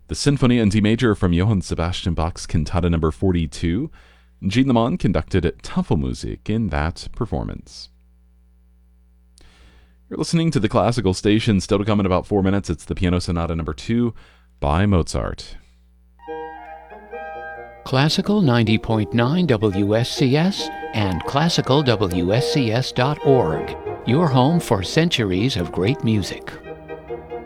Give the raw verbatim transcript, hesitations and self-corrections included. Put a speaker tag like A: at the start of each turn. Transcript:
A: the Sinfonia in D major from Johann Sebastian Bach's Cantata number forty-two. Jean Lemon conducted Tafelmusik in that performance. You're listening to the classical station. Still to come in about four minutes, it's the Piano Sonata number two by Mozart.
B: Classical ninety point nine W S C S and classical W S C S dot org. Your home for centuries of great music.